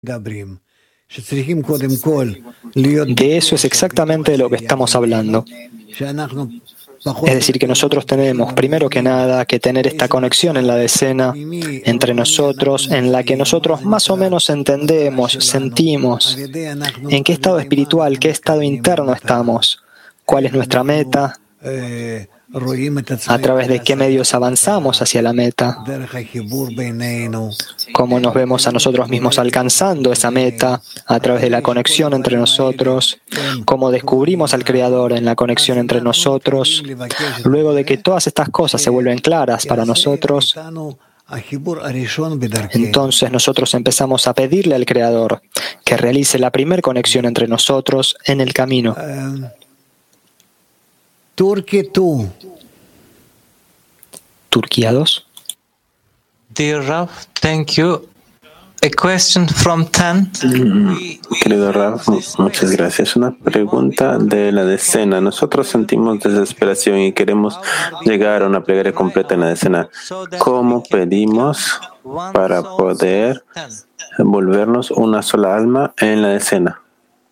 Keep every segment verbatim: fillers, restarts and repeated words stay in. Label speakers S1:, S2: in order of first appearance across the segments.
S1: De eso es exactamente de lo que estamos hablando. Es decir, que nosotros tenemos, primero que nada, que tener esta conexión en la decena entre nosotros, en la que nosotros más o menos entendemos, sentimos en qué estado espiritual, qué estado interno estamos, cuál es nuestra meta, a través de qué medios avanzamos hacia la meta, cómo nos vemos a nosotros mismos alcanzando esa meta a través de la conexión entre nosotros, cómo descubrimos al Creador en la conexión entre nosotros. Luego de que todas estas cosas se vuelven claras para nosotros, entonces nosotros empezamos a pedirle al Creador que realice la primera conexión entre nosotros en el camino. Turquía dos.
S2: Dear Rav, thank you. A question from Tan.
S3: Querido Rav, muchas gracias. Una pregunta de la decena. Nosotros sentimos desesperación y queremos llegar a una plegaria completa en la decena. ¿Cómo pedimos para poder volvernos una sola alma en la decena?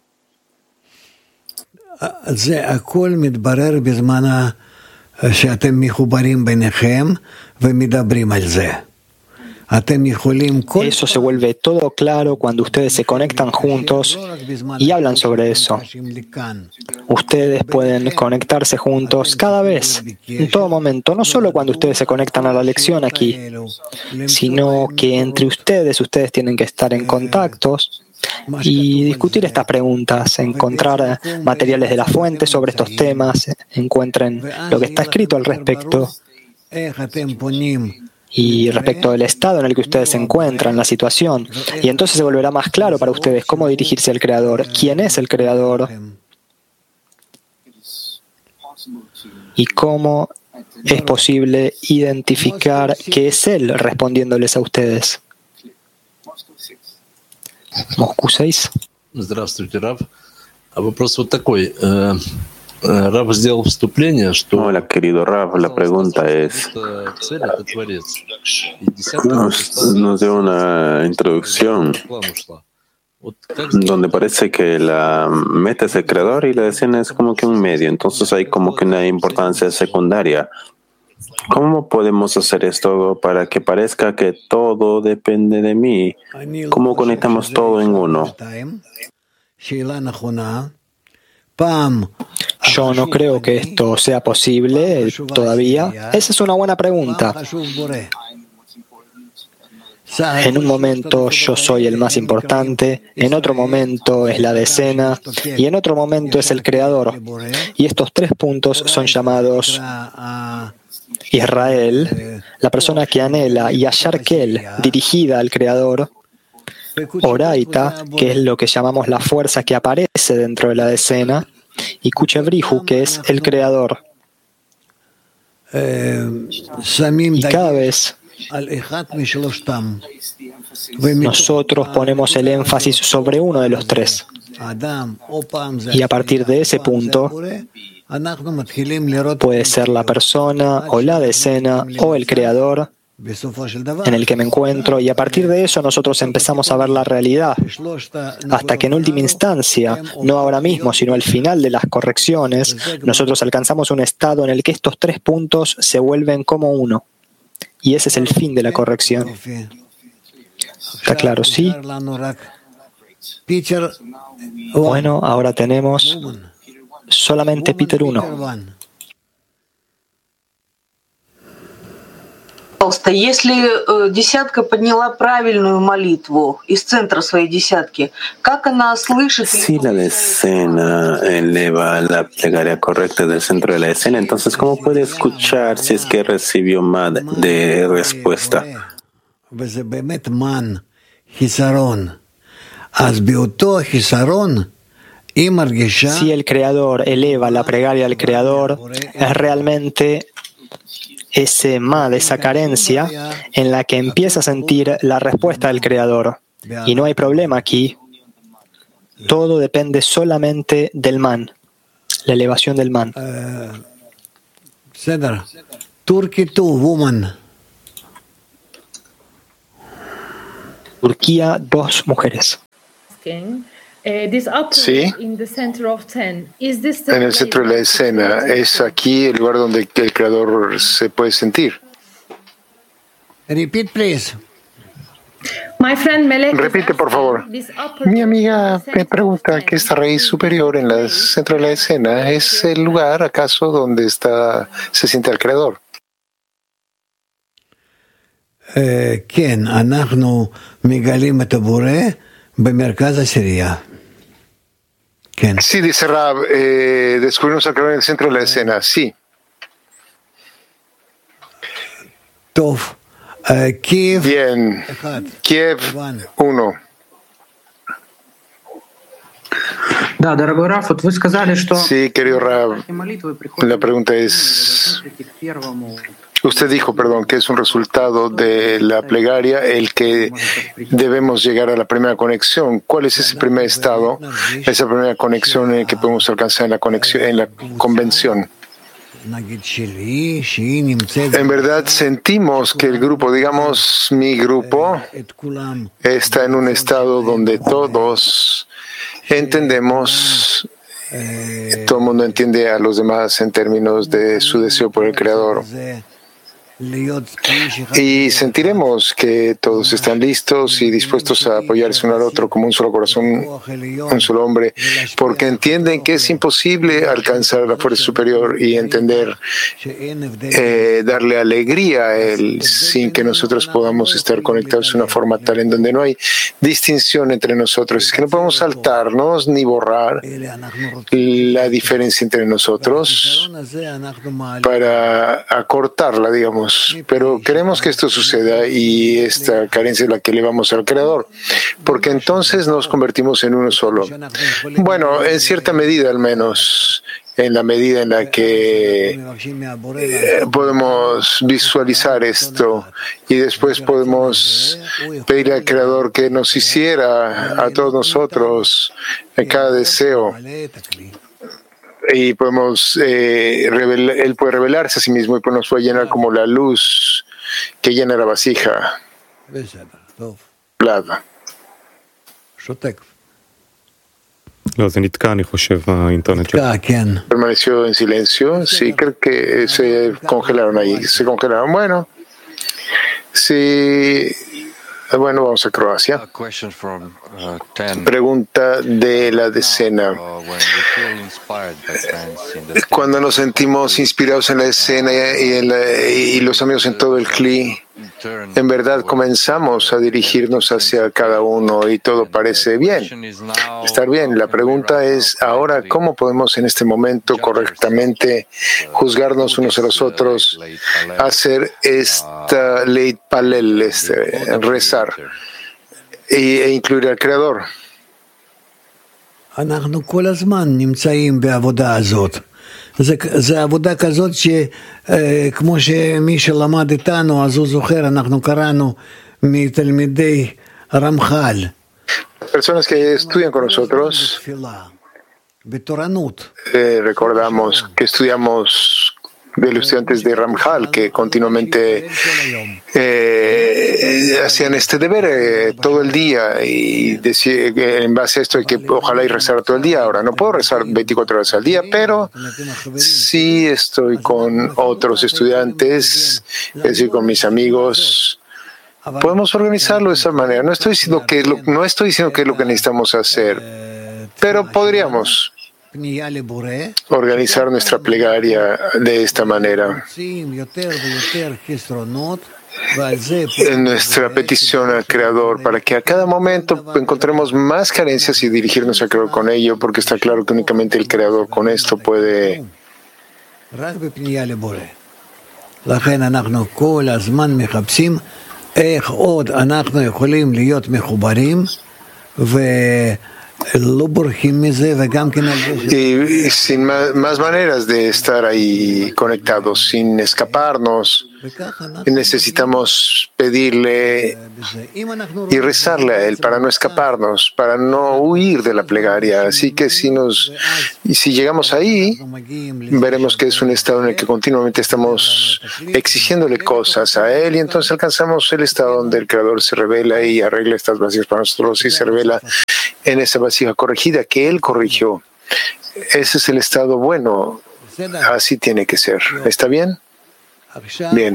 S1: Eso se vuelve todo claro cuando ustedes se conectan juntos y hablan sobre eso. Ustedes pueden conectarse juntos cada vez, en todo momento, no solo cuando ustedes se conectan a la lección aquí, sino que entre ustedes, ustedes tienen que estar en contactos y discutir estas preguntas, encontrar materiales de la fuente sobre estos temas, encuentren lo que está escrito al respecto y respecto del estado en el que ustedes se encuentran, la situación. Y entonces se volverá más claro para ustedes cómo dirigirse al Creador, quién es el Creador y cómo es posible identificar que es Él respondiéndoles a ustedes. Moscú seis.
S4: Здравствуйте, Рав. А вопрос вот такой. Рав сделал вступление, что...
S3: Hola, querido Rav. La pregunta es... Nos, nos dio una introducción donde parece que la meta es el Creador y la decena es como que un medio. Entonces hay como que una importancia secundaria. ¿Cómo podemos hacer esto para que parezca que todo depende de mí? ¿Cómo conectamos todo en uno?
S1: Yo no creo que esto sea posible todavía. Esa es una buena pregunta. En un momento yo soy el más importante, en otro momento es la decena y en otro momento es el Creador. Y estos tres puntos son llamados Israel, la persona que anhela, y Ayarkel, dirigida al Creador, Oraita, que es lo que llamamos la fuerza que aparece dentro de la decena, y Kuchebrihu, que es el Creador. Y cada vez nosotros ponemos el énfasis sobre uno de los tres. Y a partir de ese punto, puede ser la persona o la decena o el Creador en el que me encuentro, y a partir de eso nosotros empezamos a ver la realidad, hasta que en última instancia, no ahora mismo, sino al final de las correcciones, nosotros alcanzamos un estado en el que estos tres puntos se vuelven como uno, y ese es el fin de la corrección. ¿Está claro? ¿Sí? Bueno, ahora tenemos solamente Peter uno.
S5: Пожалуйста, если э, десятка подняла правильную молитву из центра своей десятки, как она слышит?
S3: Si la decena eleva la plegaria correcta del centro de la decena, entonces ¿cómo puede escuchar si es que recibió más de respuesta?
S1: Si el Creador eleva la plegaria al Creador, es realmente ese mal, esa carencia en la que empieza a sentir la respuesta del Creador. Y no hay problema aquí. Todo depende solamente del man, la elevación del man. Turquía, dos mujeres.
S6: Sí, en el centro de la escena, ¿es aquí el lugar donde el creador se puede sentir?
S7: Repeat, please.
S6: Repite, por favor. Mi amiga me pregunta que esta raíz superior en el centro de la escena es el lugar, ¿acaso, donde está se siente el creador?
S7: כן, אנחנו מגלים את הבורא במרכז הסירייה.
S6: Sí, dice Rab, eh, descubrimos al creador en el centro de la escena, sí.
S7: טוב, קייב.
S6: Bien, Kiev uno. Sí, querido Rab, la pregunta es, usted dijo, perdón, que es un resultado de la plegaria el que debemos llegar a la primera conexión. ¿Cuál es ese primer estado, esa primera conexión en la que podemos alcanzar en la conexión, en la convención? En verdad sentimos que el grupo, digamos mi grupo, está en un estado donde todos entendemos, todo el mundo entiende a los demás en términos de su deseo por el Creador. Y sentiremos que todos están listos y dispuestos a apoyarse uno al otro como un solo corazón, un solo hombre, porque entienden que es imposible alcanzar la fuerza superior y entender, eh, darle alegría a Él sin que nosotros podamos estar conectados de una forma tal en donde no hay distinción entre nosotros. Es que no podemos saltarnos ni borrar la diferencia entre nosotros para acortarla, digamos. Pero queremos que esto suceda y esta carencia es la que elevamos al Creador, porque entonces nos convertimos en uno solo. Bueno, en cierta medida al menos, en la medida en la que eh, podemos visualizar esto y después podemos pedir al Creador que nos hiciera a todos nosotros en cada deseo. Y podemos, eh, revelar, Él puede revelarse a sí mismo y pues nos puede llenar como la luz que llena la vasija. Plata. Permaneció en silencio. Sí, creo que se congelaron ahí. Se congelaron. Bueno, sí. Bueno, vamos a Croacia. Pregunta de la decena. Cuando nos sentimos inspirados en la escena y, en la, y los amigos en todo el cli, en verdad comenzamos a dirigirnos hacia cada uno y todo parece bien, estar bien. La pregunta es ahora, ¿cómo podemos en este momento correctamente juzgarnos unos a los otros, hacer esta leit palel, este, rezar e incluir al Creador?
S7: אנחנו כל הזמן נמצאים בעבודה הזאת. זה, זה עבודה כזאת שכמו שמי שלמד איתנו, אז הוא זוכר, אנחנו קראנו מתלמידי רמח"ל.
S6: Personas que estudian con nosotros, eh, recordamos que estudiamos de los estudiantes de Ramjal que continuamente eh, hacían este deber eh, todo el día y decía que en base a esto hay que ojalá y rezar todo el día. Ahora no puedo rezar veinticuatro horas al día, pero sí estoy con otros estudiantes, es decir, con mis amigos. Podemos organizarlo de esa manera. No estoy diciendo que lo, no estoy diciendo que es lo que necesitamos hacer, pero podríamos organizar nuestra plegaria de esta manera. En nuestra petición al Creador, para que a cada momento encontremos más carencias y dirigirnos al Creador con ello, porque está claro que únicamente el Creador con esto puede.
S7: איך עוד אנחנו יכולים להיות מחוברים ולא בורחים מזה וגם כן
S6: y sin más, más maneras de estar ahí conectados sin escaparnos necesitamos pedirle y rezarle a Él para no escaparnos, para no huir de la plegaria. Así que si nos, y si llegamos ahí, veremos que es un estado en el que continuamente estamos exigiéndole cosas a Él y entonces alcanzamos el estado donde el Creador se revela y arregla estas vasijas para nosotros y se revela en esa vasija corregida que Él corrigió. Ese es el estado bueno. Así tiene que ser. ¿Está bien? Bien.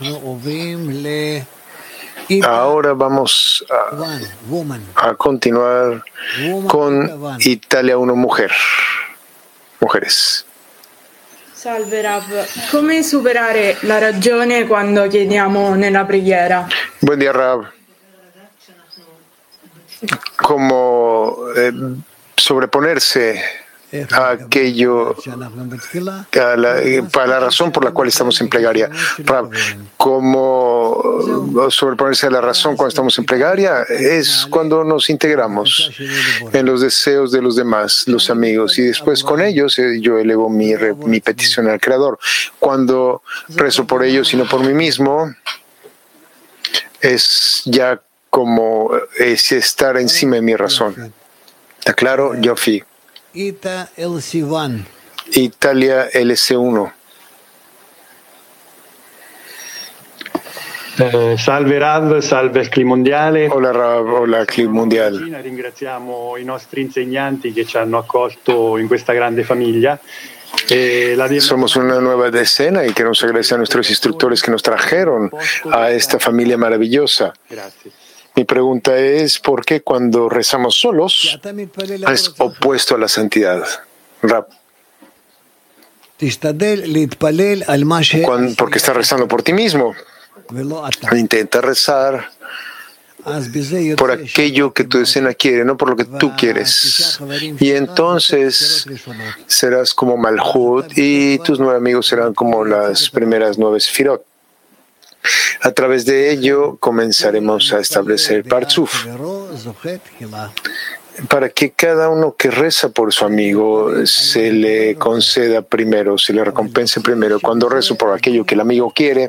S6: Ahora vamos a, a continuar con Italia uno, mujer. Mujeres.
S8: Salve Rav, come superare la ragione quando chiediamo nella preghiera?
S6: Buen día, Rav. ¿Cómo eh, sobreponerse a aquello, a la, para la razón por la cual estamos en plegaria? Rav, ¿cómo sobreponerse a la razón cuando estamos en plegaria? Es cuando nos integramos en los deseos de los demás, los amigos, y después con ellos eh, yo elevo mi, mi petición al Creador. Cuando rezo por ellos y no por mí mismo, es ya como es estar encima de mi razón. ¿Está claro? Yofi. Italia L C uno.
S9: Eh, salve Rav, salve il Clima Mondiale.
S6: Hola Rav, hola Clima Mondiale.
S9: Ringraziamo i nostri insegnanti che ci hanno accolto in questa grande famiglia.
S6: Somos una nueva decena y queremos agradecer a nuestros instructores que nos trajeron a esta familia maravillosa. Mi pregunta es, ¿por qué cuando rezamos solos es opuesto a la santidad? Rab. Cuando, porque estás rezando por ti mismo. Intenta rezar por aquello que tu decena quiere, no por lo que tú quieres. Y entonces serás como Malhut y tus nueve amigos serán como las primeras nueve Sefirot. A través de ello comenzaremos a establecer Parzuf, para que cada uno que reza por su amigo se le conceda primero, se le recompense primero. Cuando rezo por aquello que el amigo quiere,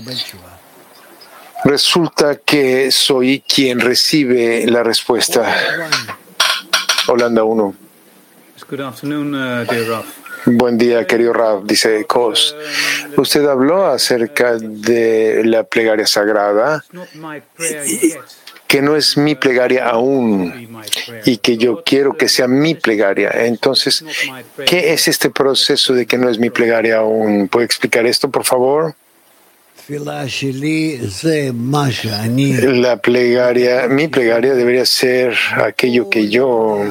S6: resulta que soy quien recibe la respuesta. Holanda uno.
S10: Good afternoon, uh, dear Rav.
S6: Buen día, querido Rav, dice Kos. Usted habló acerca de la plegaria sagrada, que no es mi plegaria aún y que yo quiero que sea mi plegaria. Entonces, ¿qué es este proceso de que no es mi plegaria aún? ¿Puede explicar esto, por favor? La plegaria, mi plegaria debería ser aquello que yo,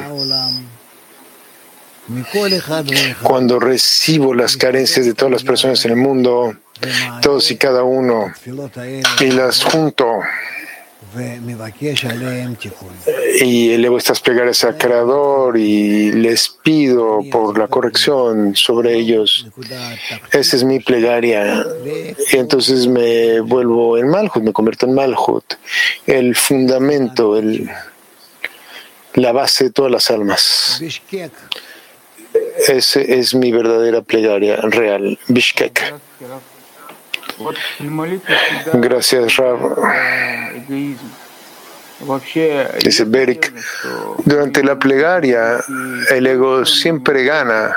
S6: cuando recibo las carencias de todas las personas en el mundo, todos y cada uno, y las junto y elevo estas plegarias al Creador y les pido por la corrección sobre ellos. Esa es mi plegaria. Y entonces me vuelvo en Malhut, me convierto en Malhut, el fundamento, el, la base de todas las almas. Esa es mi verdadera plegaria real, Bishkek. Gracias, Rav. Dice Berik, durante la plegaria el ego siempre gana.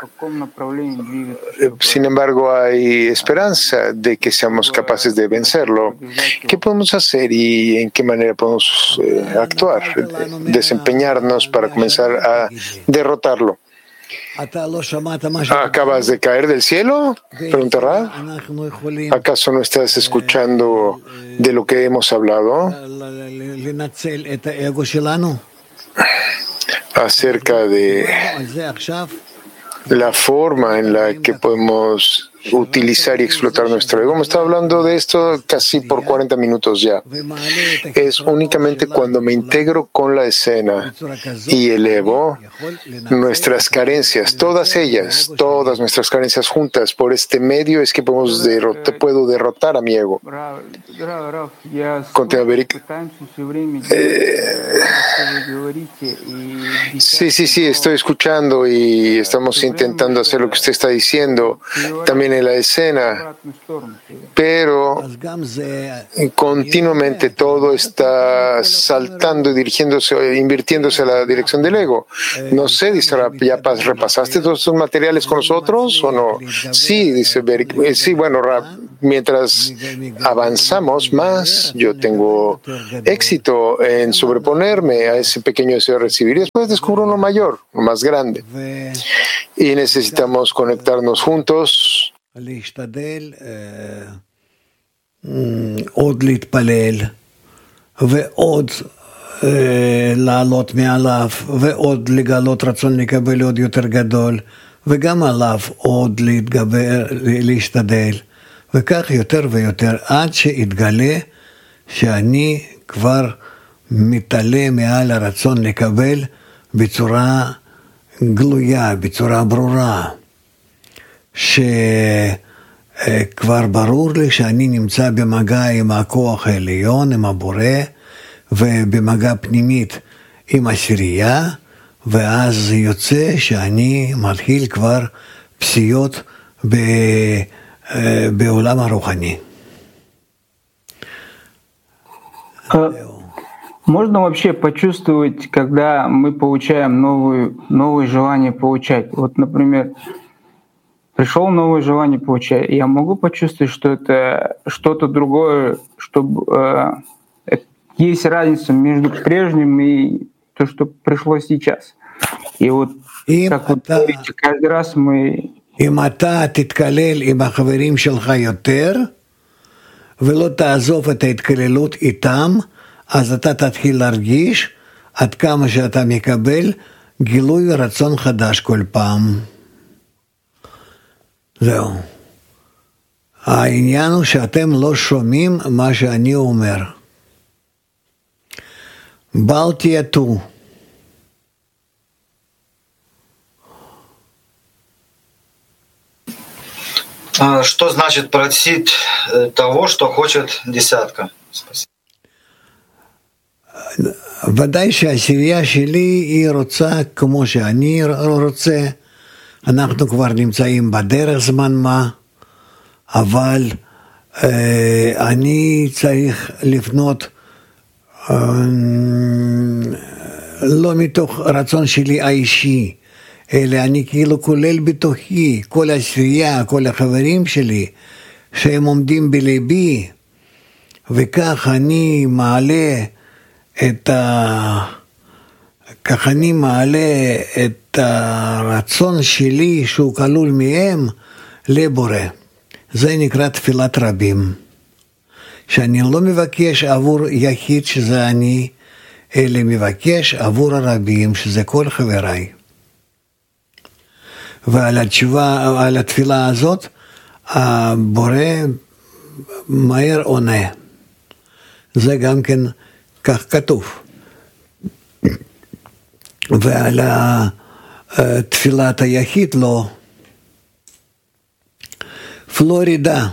S6: Sin embargo, hay esperanza de que seamos capaces de vencerlo. ¿Qué podemos hacer y en qué manera podemos eh, actuar, desempeñarnos para comenzar a derrotarlo? ¿Acabas de caer del cielo? Pregunta Rav. ¿Acaso no estás escuchando de lo que hemos hablado? Acerca de la forma en la que podemos utilizar y explotar nuestro ego. Hemos estado hablando de esto casi por cuarenta minutos ya. Es únicamente cuando me integro con la escena y elevo nuestras carencias, todas ellas, todas nuestras carencias juntas, por este medio es que podemos derrotar, puedo derrotar a mi ego. Continúa, Berik. Eh, sí, sí, sí, estoy escuchando y estamos intentando hacer lo que usted está diciendo. También en la escena, pero continuamente todo está saltando y dirigiéndose, invirtiéndose a la dirección del ego. No sé, dice Rab, ¿ya repasaste todos estos materiales con nosotros o no? Sí, dice Berik. Sí, bueno, Rab, mientras avanzamos más, yo tengo éxito en sobreponerme a ese pequeño deseo de recibir. Y después descubro uno mayor, uno más grande. Y necesitamos conectarnos juntos.
S7: עוד להתפלל, ועוד לעלות מעליו, ועוד לגלות רצון לקבל עוד יותר גדול, וגם עליו עוד להתגבר, להשתדל, וכך יותר ויותר, עד שיתגלה שאני כבר מתעלה מעל הרצון לקבל בצורה גלויה, בצורה ברורה, שכבר ברור לי שאני נמצא במגע עם הכוח העליון, עם הבורא, ובמגע פנימית עם עשירייה, ואז יוצא שאני מתחיל כבר פסיעות ב, בעולם הרוחני.
S11: Можно вообще почувствовать, когда мы получаем новые, новые желания получать? Вот, например, пришел новое желание получать, я могу почувствовать, что это что-то другое, что э, есть разница между прежним и то, что пришло сейчас. И вот, и как вы говорите, каждый раз мы...
S7: אם אתה תתקלל עם החברים שלך יותר, ולא תעזוב את ההתקללות איתם, אז אתה תתחיל להרגיש עד כמה שאתה מקבל גילוי רצון חדש כל פעם. זהו. העניין הוא שאתם לא שומעים מה שאני אומר. בל תייתו.
S12: Что значит просить того, что хочет десятка? Спасибо.
S7: ודאי שהעשירייה שלי היא רוצה כמו שאני רוצה, אנחנו כבר נמצאים בדרך זמן מה, אבל אה, אני צריך לפנות אה, לא מתוך רצון שלי האישי, אלא אני כאילו כולל בתוכי כל העשירייה, כל החברים שלי שהם עומדים בלבי, וכך אני מעלה את ה... כך אני מעלה את הרצון שלי שהוא כלול מהם לבורא. זה נקרא תפילת רבים. שאני לא מבקש עבור יחיד שזה אני, אלא מבקש עבור הרבים שזה כל חבריי. ועל התשובה, על התפילה הזאת, הבורא מהר עונה. זה גם כן כך כתוב. ועל תפילת היחיד לא. Флорида.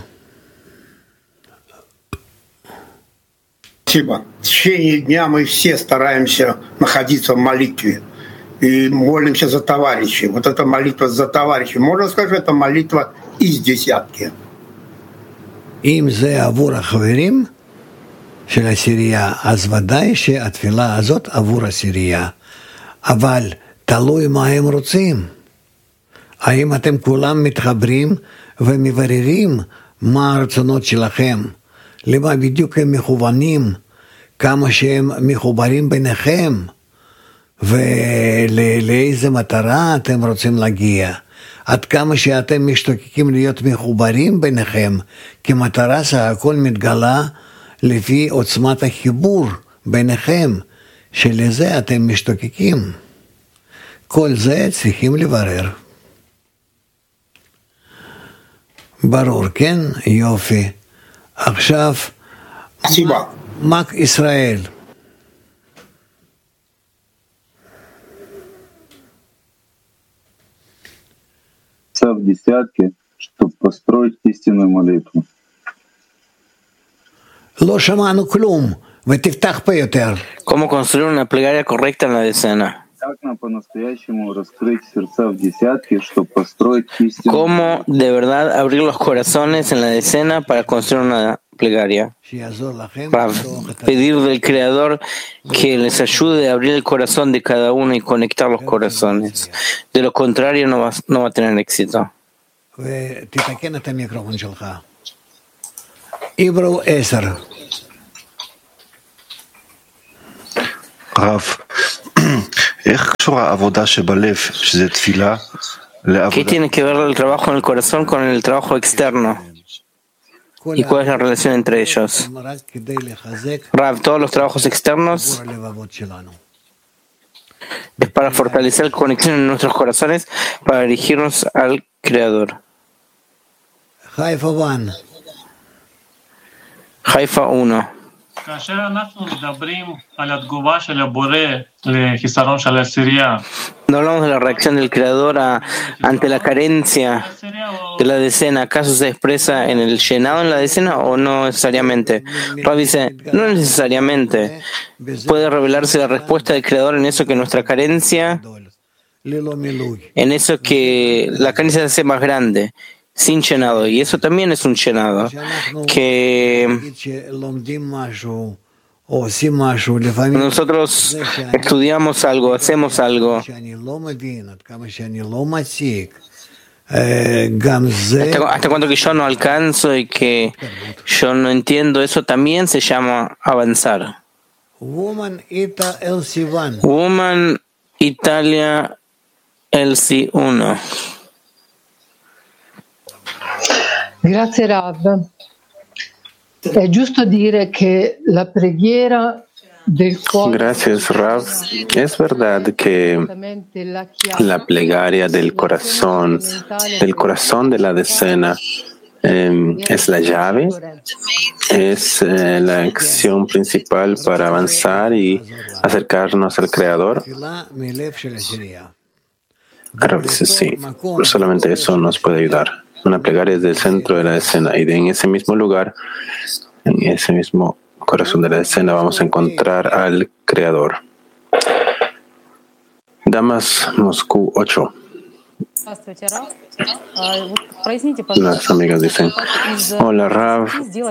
S13: Спасибо. В течение дня мы все стараемся находиться в молитве и молимся за товарищей. Вот эта молитва за товарищей, можно сказать, это молитва из десятки.
S7: אם זה עבור החברים של הסירייה, אז ודאי שהתפילה הזאת עבור הסירייה. אבל תלוי מה הם רוצים. האם אתם כולם מתחברים ומבררים מה הרצונות שלכם, למה בדיוק הם מכוונים, כמה שהם מחוברים ביניכם, ולאיזה מטרה אתם רוצים להגיע, עד כמה שאתם משתוקקים להיות מחוברים ביניכם, כי מטרה שהכל מתגלה לפי עוצמת החיבור ביניכם, שלזה אתם משתוקקים. כל זה צריכים לברר. ברור, כן? יופי. עכשיו, מק ישראל.
S14: В десятке, чтобы построить истинную молитву.
S7: לא שמענו כלום, ותפתח פה יותר.
S15: ¿Cómo construir una plegaria correcta en la decena? ¿Cómo de verdad abrir los corazones en la decena para construir una plegaria? Para pedir del Creador que les ayude a abrir el corazón de cada uno y conectar los corazones. De lo contrario, no va, no va a tener éxito.
S16: Rav,
S15: ¿qué tiene que ver el trabajo en el corazón con el trabajo externo? ¿Y cuál es la relación entre ellos? Rav, todos los trabajos externos es para fortalecer la conexión en nuestros corazones, para dirigirnos al Creador. Haifa uno. No hablamos de la reacción del Creador a, ante la carencia de la decena. ¿Acaso se expresa en el llenado en la decena o no necesariamente? Rav dice, no necesariamente. Puede revelarse la respuesta del Creador en eso que nuestra carencia, en eso que la carencia se hace más grande, sin llenado, y eso también es un llenado, que nosotros estudiamos algo, hacemos algo, hasta, hasta cuando que yo no alcanzo y que yo no entiendo, eso también se llama avanzar. Woman Italia Elsie uno.
S17: Grazie Rav. È giusto dire che la preghiera del cuore.
S3: Gracias Rav. Es verdad que la plegaria del corazón, del corazón de la decena, eh, es la llave, es eh, la acción principal para avanzar y acercarnos al Creador. Rav dice sí, solamente eso nos puede ayudar. Una plegaria es del centro de la decena y de en ese mismo lugar, en ese mismo corazón de la decena, vamos a encontrar al Creador. Damas Moscú ocho. Las amigas dicen, hola Rav,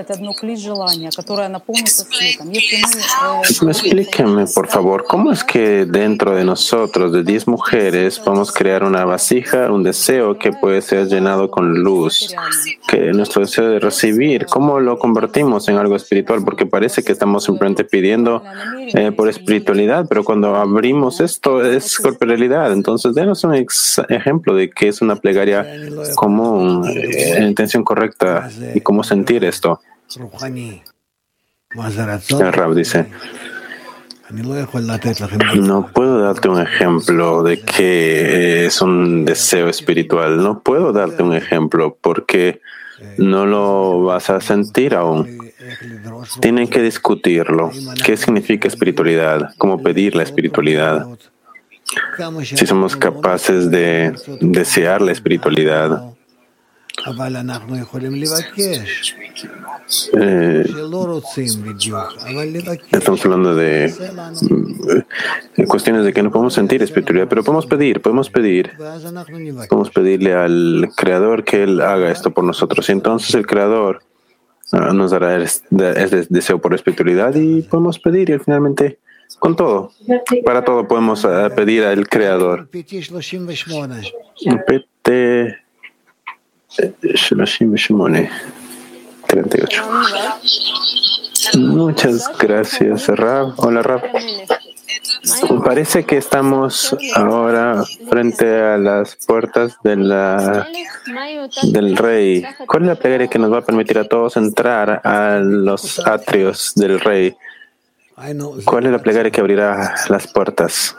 S3: explíqueme por favor, ¿cómo es que dentro de nosotros, de diez mujeres, podemos crear una vasija, un deseo que puede ser llenado con luz, que nuestro deseo de recibir, ¿cómo lo convertimos en algo espiritual? Porque parece que estamos simplemente pidiendo eh, por espiritualidad, pero cuando abrimos esto es corporalidad. Entonces, denos un ex ejemplo de que es una plegaria común, eh, en intención correcta, y cómo sentir esto. El Rab dice, no puedo darte un ejemplo de que es un deseo espiritual, no puedo darte un ejemplo porque no lo vas a sentir aún. Tienen que discutirlo. ¿Qué significa espiritualidad? ¿Cómo pedir la espiritualidad? Si somos capaces de desear la espiritualidad, eh, estamos hablando de eh, cuestiones de que no podemos sentir espiritualidad, pero podemos pedir, podemos pedir, podemos pedirle al Creador que Él haga esto por nosotros, y entonces el Creador uh, nos dará el, el deseo por espiritualidad y podemos pedir y finalmente con todo, para todo podemos uh, pedir al Creador. P T treinta y ocho. Muchas gracias, Rab. Hola, Rab. Parece que estamos ahora frente a las puertas de la, del Rey. ¿Cuál es la plegaria que nos va a permitir a todos entrar a los atrios del Rey? ¿Cuál es la plegaria que abrirá las puertas?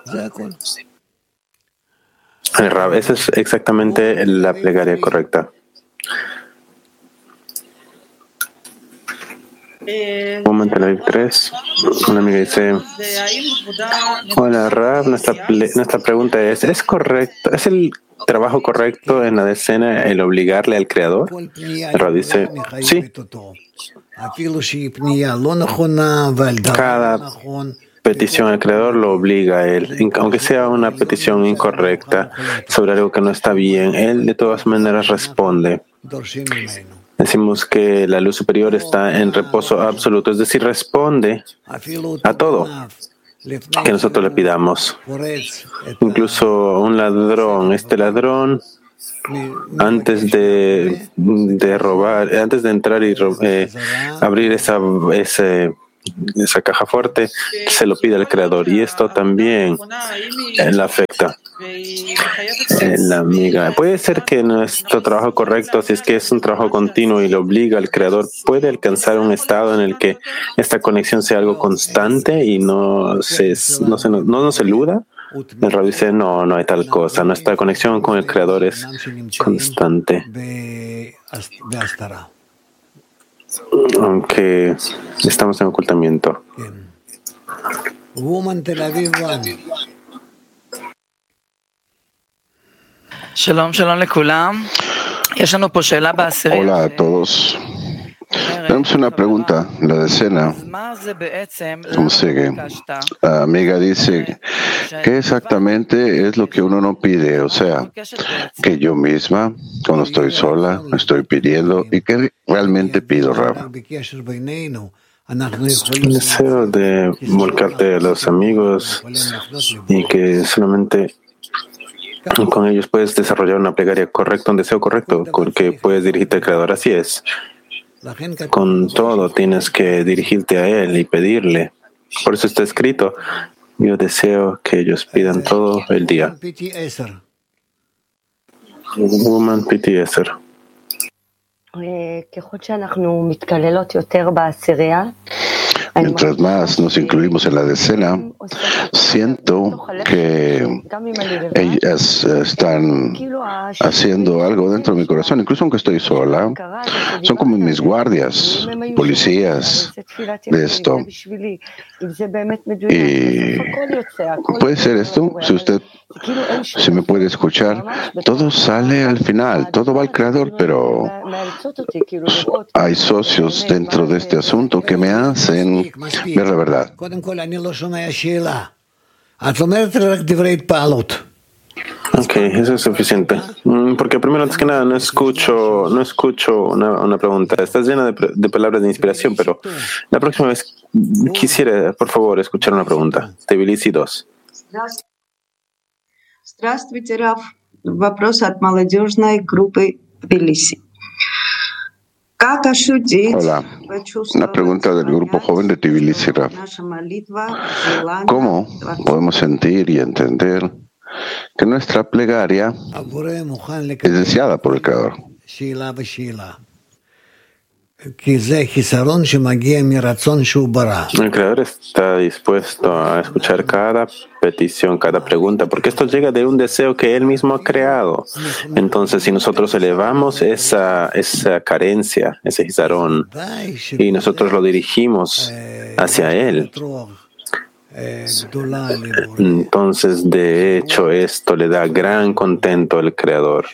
S3: El Rab, esa es exactamente la plegaria correcta. Woman Tel Aviv tres. Una amiga dice, hola Rab, nuestra, nuestra pregunta es, ¿es correcto, es el trabajo correcto en la decena el obligarle al Creador? Rab dice, sí. Cada petición al Creador lo obliga a Él, aunque sea una petición incorrecta sobre algo que no está bien, Él de todas maneras responde. Decimos que la luz superior está en reposo absoluto, es decir, responde a todo que nosotros le pidamos. Incluso un ladrón, este ladrón, antes de, de robar, antes de entrar y eh, abrir esa, ese, esa caja fuerte, se lo pide al Creador. Y esto también eh, la afecta. Eh, la amiga. Puede ser que nuestro trabajo correcto, si es que es un trabajo continuo y lo obliga al Creador, puede alcanzar un estado en el que esta conexión sea algo constante y no se, no se, no, no nos eluda. El Rabbi dice, no, no hay tal cosa. Nuestra conexión con el Creador es constante. Aunque estamos en ocultamiento.
S16: Hola a todos. Tenemos una pregunta, la decena. ¿Cómo sigue? La amiga dice, ¿qué exactamente es lo que uno no pide? O sea, que yo misma, cuando estoy sola, estoy pidiendo, ¿y qué realmente pido, Rab?
S3: El deseo de volcarte a los amigos y que solamente con ellos puedes desarrollar una plegaria correcta, un deseo correcto, porque puedes dirigirte al Creador. Así es. Con todo tienes que dirigirte a Él y pedirle. Por eso está escrito, yo deseo que ellos pidan todo el día. Woman P T S R.
S16: Mientras más nos incluimos en la decena, siento que ellas están haciendo algo dentro de mi corazón, incluso aunque estoy sola. Son como mis guardias, policías de esto. Y puede ser esto, si usted se me puede escuchar, todo sale al final, todo va al Creador, pero hay socios dentro de este asunto que me hacen ver la verdad.
S3: Ok, eso es suficiente. Porque primero, antes que nada, no escucho, no escucho una, una pregunta. Estás llena de, de palabras de inspiración, pero la próxima vez quisiera, por favor, escuchar una pregunta. Tbilisi dos.
S18: Здравствуйте, Рав. Вопрос от молодежной группы Тбилиси.
S16: Hola, una pregunta del grupo joven de Tbilisi, Raf. ¿Cómo podemos sentir y entender que nuestra plegaria es deseada por el Creador?
S3: El Creador está dispuesto a escuchar cada petición, cada pregunta, porque esto llega de un deseo que Él mismo ha creado. Entonces, si nosotros elevamos esa, esa carencia, ese Hizarón, y nosotros lo dirigimos hacia Él, entonces, de hecho, esto le da gran contento al Creador.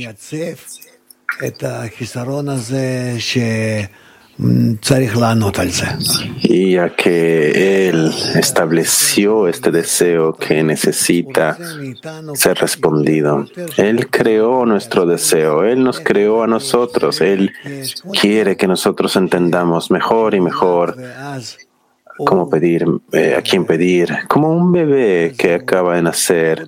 S3: Y ya que Él estableció este deseo que necesita ser respondido, Él creó nuestro deseo, Él nos creó a nosotros, Él quiere que nosotros entendamos mejor y mejor cómo pedir, eh, a quién pedir, como un bebé que acaba de nacer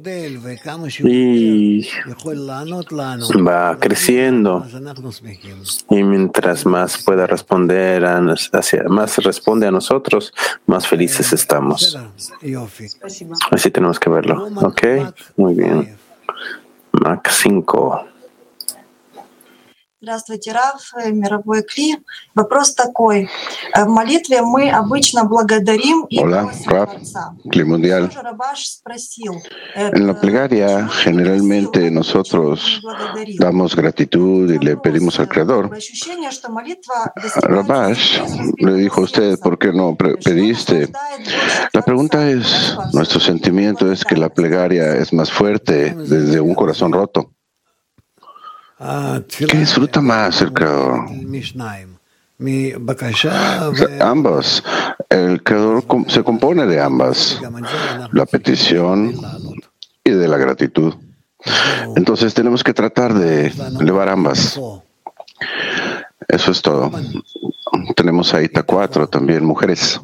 S3: y va creciendo, y mientras más pueda responder a, hacia, más responde a nosotros, más felices estamos. Así tenemos que verlo. Ok, muy bien. Mac cinco.
S18: Здравствуйте, Рав, мировой Кли. Вопрос такой. В молитве мы обычно благодарим и просим Отца. Что же Рабаш спросил?
S16: En la plegaria, generalmente nosotros damos gratitud y le pedimos al Creador. Rabash le dijo a usted, ¿por qué no pediste? La pregunta es, nuestro sentimiento es que la plegaria es más fuerte desde un corazón roto. ¿Qué disfruta más el Creador? O sea, ambas. El creador se compone de ambas, la petición y de la gratitud. Entonces tenemos que tratar de elevar ambas. Eso es todo. Tenemos ahí T cuatro también, mujeres.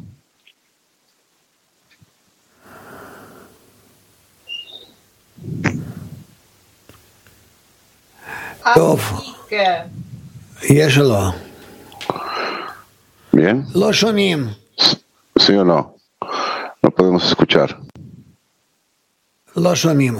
S16: Bien. ¿Sí o no? No podemos escuchar.